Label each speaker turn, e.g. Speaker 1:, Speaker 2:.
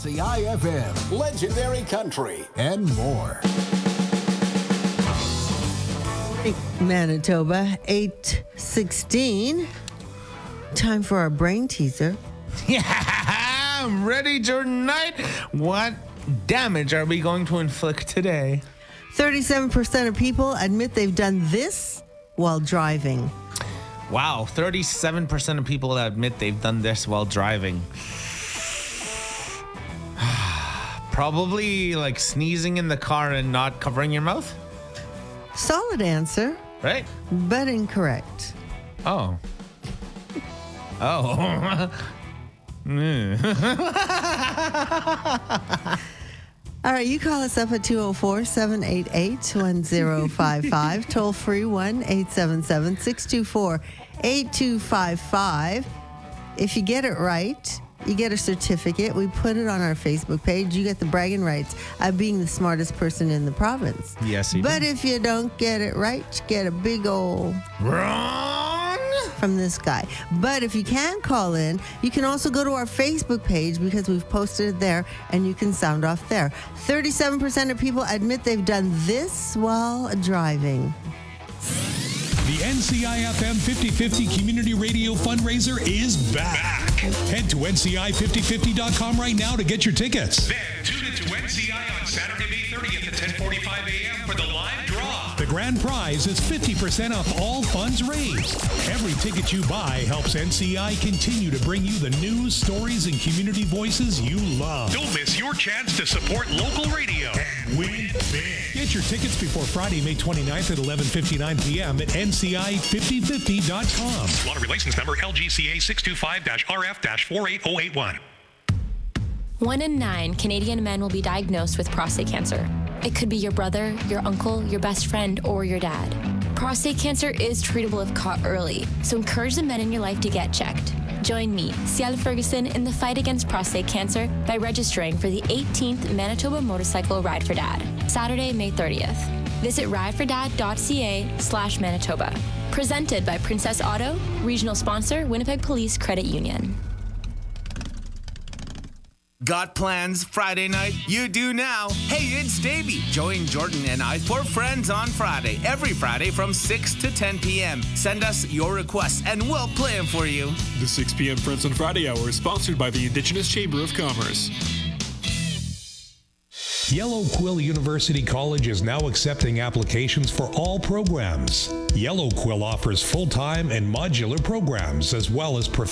Speaker 1: NCI FM, Legendary Country, and more.
Speaker 2: Manitoba, 8:16. Time for our brain teaser.
Speaker 3: Yeah, I'm ready tonight. What damage are we going to inflict today?
Speaker 2: 37% of people admit they've done this while driving.
Speaker 3: Wow, 37% of people admit they've done this while driving. Probably like sneezing in the car and not covering your mouth?
Speaker 2: Solid answer,
Speaker 3: Right?
Speaker 2: but incorrect.
Speaker 3: Oh. Oh.
Speaker 2: All right, you call us up at 204-788-1055. Toll free 1-877-624-8255. If you get it right, you get a certificate. We put it on our Facebook page. You get the bragging rights of being the smartest person in the province.
Speaker 3: Yes, you
Speaker 2: But
Speaker 3: do.
Speaker 2: if you don't get it right, you get a big old
Speaker 3: Wrong.
Speaker 2: from this guy. But if you can call in, you can also go to our Facebook page because we've posted it there and you can sound off there. 37% of people admit they've done this while driving.
Speaker 4: The NCIFM 50/50 Community Radio Fundraiser is back. Head to NCI5050.com right now to get your tickets.
Speaker 5: Then tune into NCI on Saturday, May 30th at 10:45 a.m. for the live draw.
Speaker 4: The grand prize is 50% off all funds raised. Every ticket you buy helps NCI continue to bring you the news, stories, and community voices you love.
Speaker 5: Don't miss your chance to support local radio and win big.
Speaker 4: Get your tickets before Friday, May 29th at 11:59 p.m. at NCI5050.com.
Speaker 5: Lottery license number LGCA 625-RF-48081.
Speaker 6: 1 in 9 Canadian men will be diagnosed with prostate cancer. It could be your brother, your uncle, your best friend, or your dad. Prostate cancer is treatable if caught early, so encourage the men in your life to get checked. Join me, Ciel Ferguson, in the fight against prostate cancer by registering for the 18th Manitoba Motorcycle Ride for Dad, Saturday, May 30th. Visit ridefordad.ca/Manitoba. Presented by Princess Auto, regional sponsor, Winnipeg Police Credit Union.
Speaker 3: Got plans Friday night? You do now. Hey, it's Davey. Join Jordan and I for Friends on Friday. Every Friday from 6 to 10 p.m. Send us your requests and we'll play them for you.
Speaker 7: The 6 p.m. Friends on Friday hour is sponsored by the Indigenous Chamber of Commerce.
Speaker 4: Yellow Quill University College is now accepting applications for all programs. Yellow Quill offers full-time and modular programs as well as